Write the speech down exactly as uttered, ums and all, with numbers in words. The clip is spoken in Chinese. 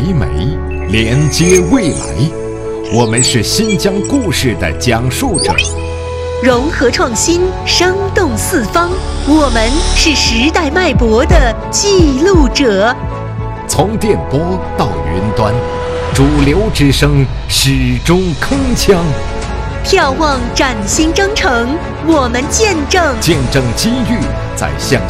美，连接未来。我们是新疆故事的讲述者， 融合创新，生动四方。我们是时代脉搏的记录者。 从电波到云端，主流之声始终铿锵。 眺望崭新征程，我们见证见证机遇在向